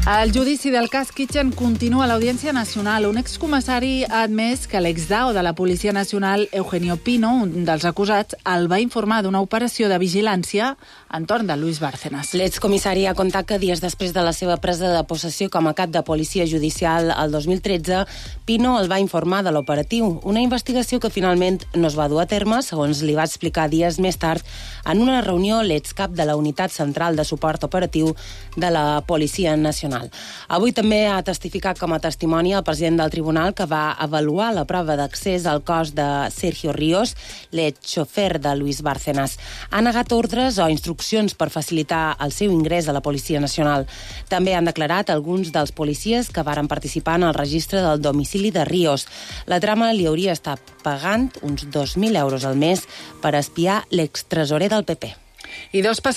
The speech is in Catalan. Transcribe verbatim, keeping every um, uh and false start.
El judici del cas Kitchen continua a l'Audiència Nacional. Un excomissari ha admès que l'ex-D A O de la Policia Nacional, Eugenio Pino, un dels acusats, el va informar d'una operació de vigilància entorn de Luis Bárcenas. L'excomissari ha contat que dies després de la seva presa de possessió com a cap de policia judicial el dos mil tretze, Pino el va informar de l'operatiu, una investigació que finalment no es va dur a terme, segons li va explicar dies més tard en una reunió l'excap de la Unitat Central de Suport Operatiu de la Policia Nacional. Avui també ha testificat com a testimoni el president del tribunal que va avaluar la prova d'accés al cos de Sergio Ríos, l'ex-xofer de Luis Bárcenas. Ha negat ordres o instruccions per facilitar el seu ingrés a la Policia Nacional. També han declarat alguns dels policies que varen participar en el registre del domicili de Ríos. La trama li hauria estat pagant uns dos mil euros al mes per espiar l'extresorer del P P. I dos